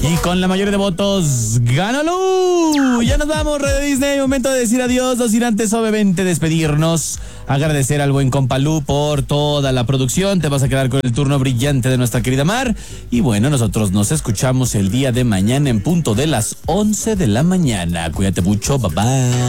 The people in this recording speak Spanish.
Y con la mayoría de votos, gana Lu. Ya nos vamos, Radio Disney. Momento de decir adiós. No sin antes, obviamente, despedirnos. Agradecer al buen compa Lu por toda la producción. Te vas a quedar con el turno brillante de nuestra querida Mar. Y bueno, nosotros nos escuchamos el día de mañana en punto de las 11 de la mañana. Cuídate mucho. Bye bye.